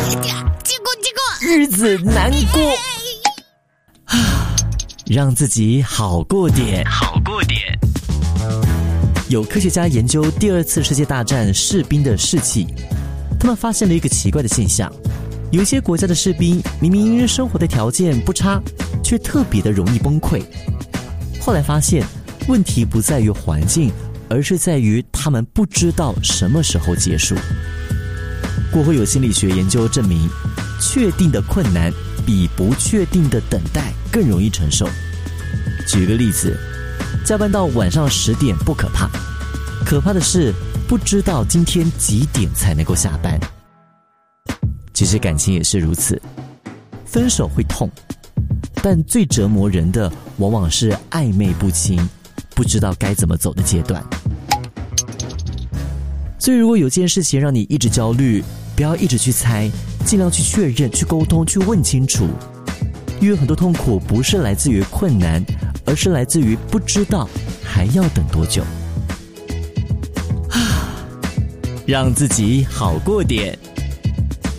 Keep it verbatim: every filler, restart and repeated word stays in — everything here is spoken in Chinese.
结果结果日子难过啊，让自己好过点，好过点。有科学家研究第二次世界大战士兵的士气，他们发现了一个奇怪的现象，有一些国家的士兵明明生活的条件不差，却特别的容易崩溃。后来发现问题不在于环境，而是在于他们不知道什么时候结束。过后有心理学研究证明，确定的困难比不确定的等待更容易承受。举个例子，加班到晚上十点不可怕，可怕的是不知道今天几点才能够下班。其实感情也是如此，分手会痛，但最折磨人的往往是暧昧不清，不知道该怎么走的阶段。所以如果有件事情让你一直焦虑，不要一直去猜，尽量去确认，去沟通，去问清楚。因为很多痛苦不是来自于困难，而是来自于不知道还要等多久。让自己好过点。